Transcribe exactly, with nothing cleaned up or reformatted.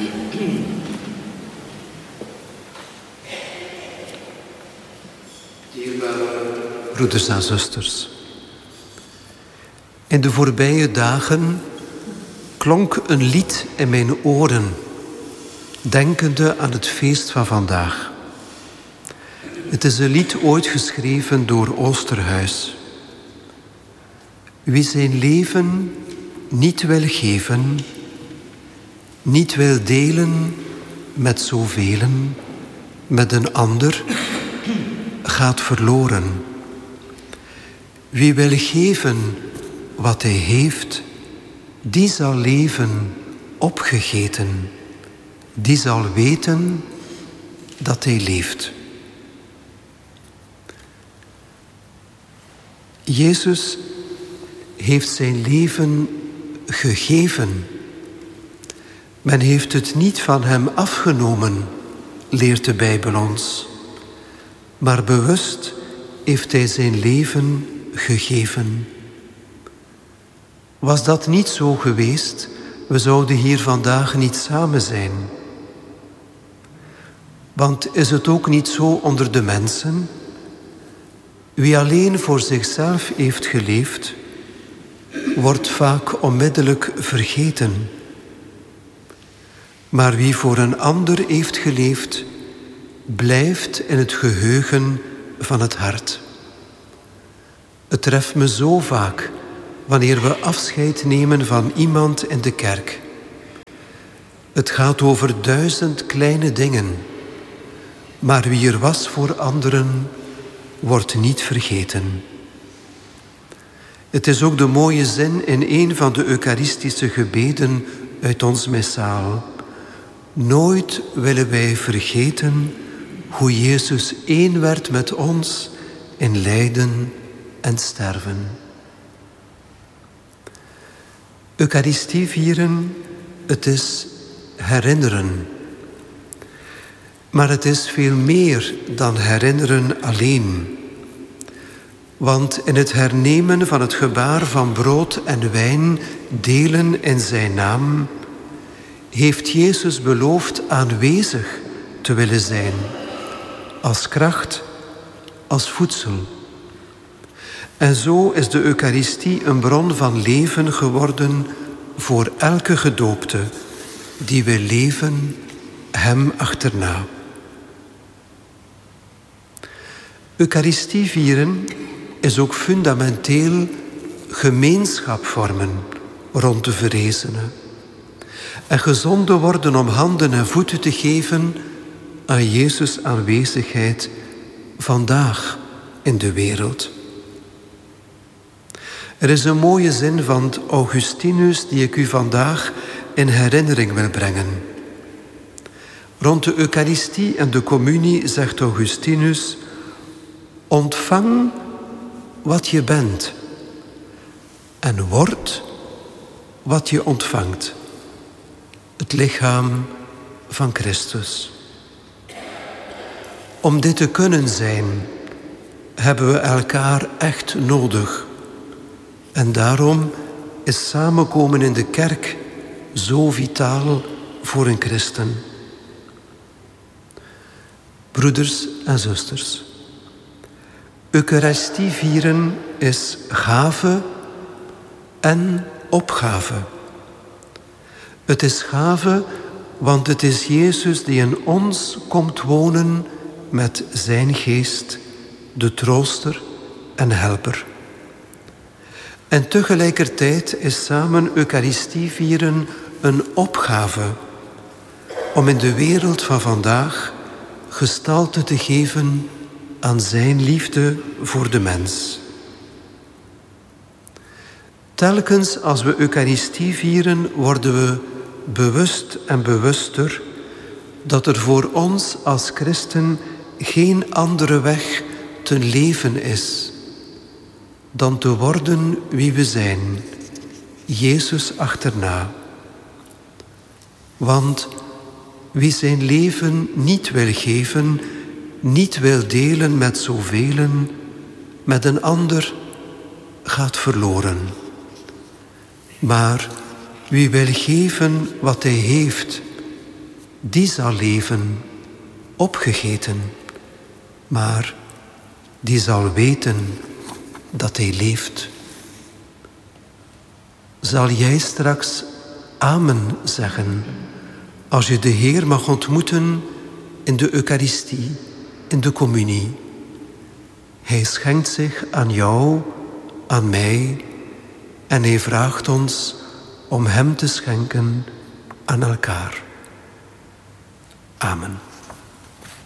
Broeders en zusters, in de voorbije dagen klonk een lied in mijn oren, denkende aan het feest van vandaag. Het is een lied ooit geschreven door Oosterhuis. Wie zijn leven niet wil geven, niet wil delen met zoveel, met een ander, gaat verloren. Wie wil geven wat hij heeft, die zal leven opgegeten. Die zal weten dat hij leeft. Jezus heeft zijn leven gegeven. Men heeft het niet van hem afgenomen, leert de Bijbel ons. Maar bewust heeft hij zijn leven gegeven. Was dat niet zo geweest, we zouden hier vandaag niet samen zijn. Want is het ook niet zo onder de mensen? Wie alleen voor zichzelf heeft geleefd, wordt vaak onmiddellijk vergeten. Maar wie voor een ander heeft geleefd, blijft in het geheugen van het hart. Het treft me zo vaak wanneer we afscheid nemen van iemand in de kerk. Het gaat over duizend kleine dingen, maar wie er was voor anderen, wordt niet vergeten. Het is ook de mooie zin in een van de eucharistische gebeden uit ons missaal. Nooit willen wij vergeten hoe Jezus één werd met ons in lijden en sterven. Eucharistie vieren, het is herinneren. Maar het is veel meer dan herinneren alleen. Want in het hernemen van het gebaar van brood en wijn delen in zijn naam, heeft Jezus beloofd aanwezig te willen zijn, als kracht, als voedsel. En zo is de Eucharistie een bron van leven geworden voor elke gedoopte die wil leven hem achterna. Eucharistie vieren is ook fundamenteel gemeenschap vormen rond de verrezenen. En gezonden worden om handen en voeten te geven aan Jezus' aanwezigheid vandaag in de wereld. Er is een mooie zin van Augustinus die ik u vandaag in herinnering wil brengen. Rond de Eucharistie en de communie zegt Augustinus: ontvang wat je bent en word wat je ontvangt. Het lichaam van Christus. Om dit te kunnen zijn, hebben we elkaar echt nodig. En daarom is samenkomen in de kerk zo vitaal voor een christen. Broeders en zusters, Eucharistie vieren is gave en opgave. Het is gave, want het is Jezus die in ons komt wonen met zijn geest, de trooster en helper. En tegelijkertijd is samen Eucharistie vieren een opgave om in de wereld van vandaag gestalte te geven aan zijn liefde voor de mens. Telkens als we Eucharistie vieren, worden we bewust en bewuster dat er voor ons als christen geen andere weg te leven is dan te worden wie we zijn, Jezus achterna. Want wie zijn leven niet wil geven, niet wil delen met zoveel, met een ander, gaat verloren. Maar wie wil geven wat hij heeft, die zal leven, opgegeten, maar die zal weten dat hij leeft. Zal jij straks amen zeggen als je de Heer mag ontmoeten in de Eucharistie, in de communie? Hij schenkt zich aan jou, aan mij, en hij vraagt ons om hem te schenken aan elkaar. Amen.